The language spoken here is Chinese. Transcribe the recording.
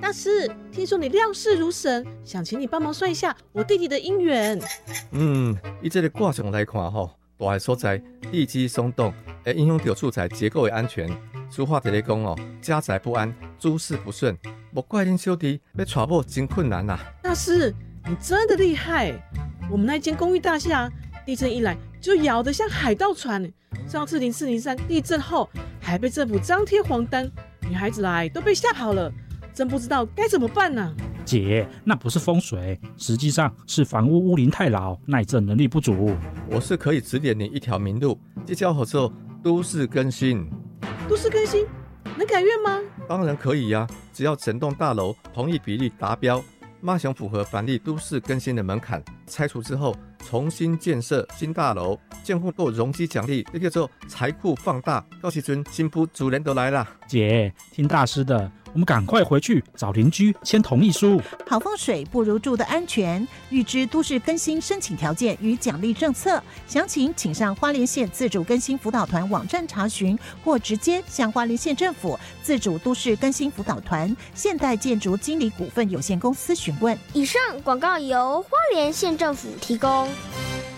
大师，听说你料事如神，想请你帮忙算一下我弟弟的姻缘。 以这个卦象来看大个所在地基松动，会影响到住宅结构的安全。俗话在咧讲家宅不安，诸事不顺，莫怪恁小弟要娶某真困难啊。 大师，你真的厉害！我们那间公寓大厦地震一来就摇得像海盗船，上次0403地震后还被政府张贴黄单，女孩子来都被吓跑了，真不知道该怎么办呢。 姐，那不是风水，实际上是房屋屋龄太老，耐震能力不足。 我是可以指点你一条明路，这叫做都市更新。 都市更新能改院吗？ 当然可以呀，只要整栋大楼同意比例达标，马上符合凡立都市更新的门槛，拆除之后重新建设新大楼，建户够容积奖励，这叫做财库放大。到时阵新妇主人都来了。 姐，听大师的，我们赶快回去找邻居签同意书。 好风水不如住的安全，预知都市更新申请条件与奖励政策，详情请上花莲县自主更新辅导团网站查询，或直接向花莲县政府自主都市更新辅导团现代建筑经理股份有限公司询问。 以上广告由花莲县政府提供。